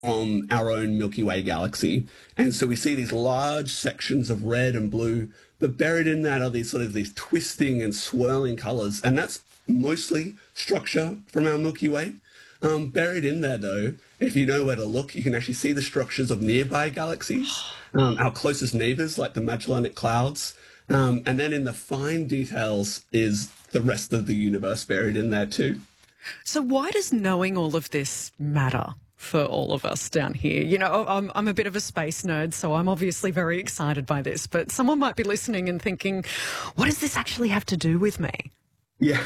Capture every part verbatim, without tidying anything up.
from our own Milky Way galaxy. And so we see these large sections of red and blue, but buried in that are these sort of these twisting and swirling colors. And that's mostly structure from our Milky Way. Um, buried in there, though, if you know where to look, you can actually see the structures of nearby galaxies, um, our closest neighbors, like the Magellanic Clouds. Um, and then in the fine details is the rest of the universe buried in there, too. So why does knowing all of this matter for all of us down here? You know, I'm, I'm a bit of a space nerd, so I'm obviously very excited by this, but someone might be listening and thinking, what does this actually have to do with me? Yeah,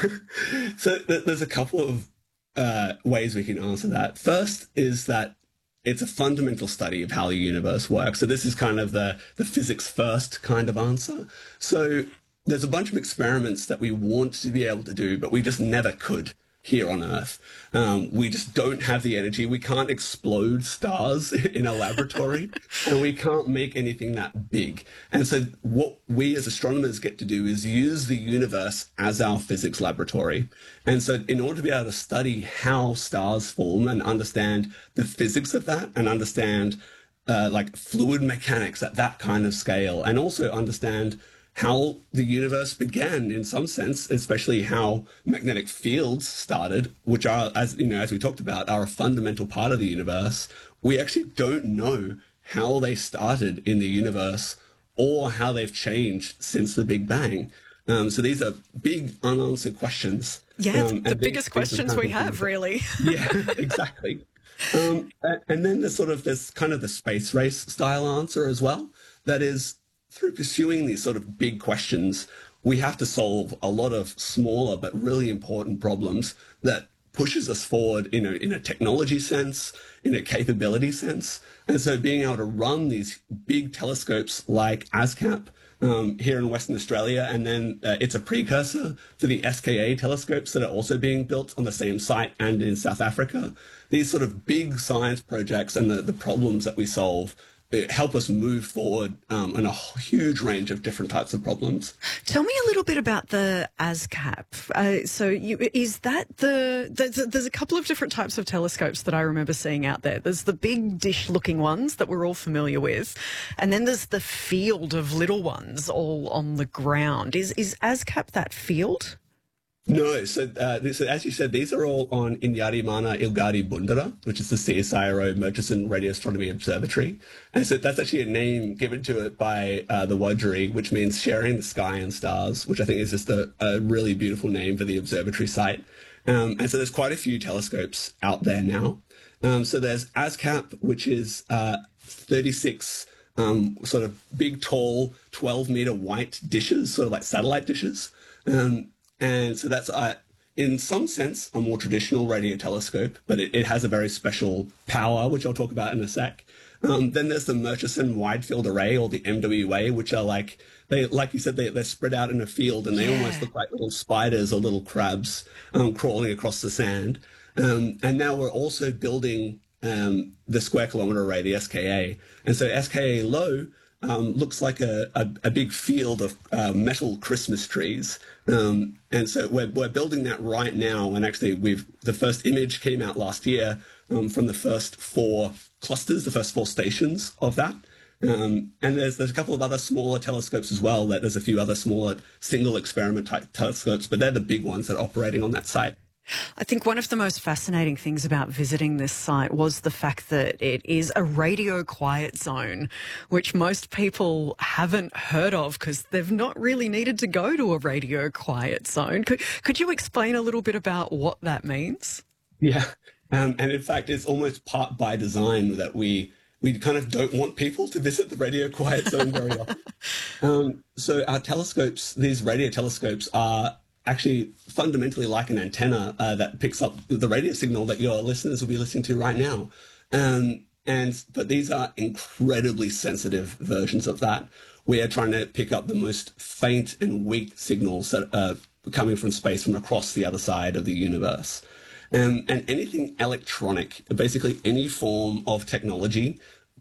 so th- there's a couple of uh, ways we can answer that. First is that it's a fundamental study of how the universe works. So this is kind of the, the physics first kind of answer. So there's a bunch of experiments that we want to be able to do, but we just never could here on Earth. Um, we just don't have the energy. We can't explode stars in a laboratory, and we can't make anything that big. And so what we as astronomers get to do is use the universe as our physics laboratory. And so in order to be able to study how stars form and understand the physics of that and understand uh, like fluid mechanics at that kind of scale, and also understand how the universe began in some sense, especially how magnetic fields started, which are, as you know, as we talked about, are a fundamental part of the universe. We actually don't know how they started in the universe or how they've changed since the Big Bang. Um, so these are big unanswered questions. Yeah, um, the biggest questions we have, really. Yeah, exactly. Um, and then there's sort of this kind of the space race style answer as well. That is, through pursuing these sort of big questions, we have to solve a lot of smaller but really important problems that pushes us forward in a, in a technology sense, in a capability sense. And so being able to run these big telescopes like ASCAP um, here in Western Australia, and then uh, it's a precursor to the S K A telescopes that are also being built on the same site and in South Africa. These sort of big science projects and the, the problems that we solve help us move forward um, in a huge range of different types of problems. Tell me a little bit about the ASCAP. Uh, so you, is that the, there's a, there's a couple of different types of telescopes that I remember seeing out there. There's the big dish-looking ones that we're all familiar with, and then there's the field of little ones all on the ground. Is, is ASCAP that field? No, so, uh, so as you said, these are all on Inyarimana Ilgadi Bundara, which is the C S I R O Murchison Radio Astronomy Observatory. And so that's actually a name given to it by uh, the Wurundjeri, which means sharing the sky and stars, which I think is just a, a really beautiful name for the observatory site. Um, and so there's quite a few telescopes out there now. Um, so there's ASCAP, which is uh, thirty-six um, sort of big, tall, twelve meter white dishes, sort of like satellite dishes. Um, And so that's, uh, in some sense, a more traditional radio telescope, but it, it has a very special power, which I'll talk about in a sec. Um, then there's the Murchison Wide Field Array, or the M W A, which are like, they, like you said, they, they're spread out in a field, and they Yeah. almost look like little spiders or little crabs um, crawling across the sand. Um, and now we're also building um, the Square Kilometre Array, the S K A. And so S K A low Um, looks like a, a, a big field of uh, metal Christmas trees. Um, and so we're, we're building that right now. And actually, we've the first image came out last year um, from the first four clusters, the first four stations of that. Um, and there's, there's a couple of other smaller telescopes as well. That there's a few other smaller single experiment type telescopes, but they're the big ones that are operating on that site. I think one of the most fascinating things about visiting this site was the fact that it is a radio quiet zone, which most people haven't heard of because they've not really needed to go to a radio quiet zone. Could, could you explain a little bit about what that means? Yeah. Um, and in fact, it's almost part by design that we we kind of don't want people to visit the radio quiet zone very often. Um, so our telescopes, these radio telescopes, are actually fundamentally like an antenna uh, that picks up the radio signal that your listeners will be listening to right now. Um, and but these are incredibly sensitive versions of that. We are trying to pick up the most faint and weak signals that are coming from space from across the other side of the universe. Um, and anything electronic, basically any form of technology,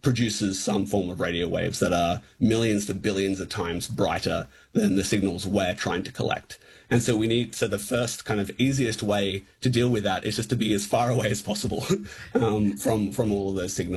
produces some form of radio waves that are millions to billions of times brighter than the signals we're trying to collect. And so we need, so the first kind of easiest way to deal with that is just to be as far away as possible um, from, from all of those signals.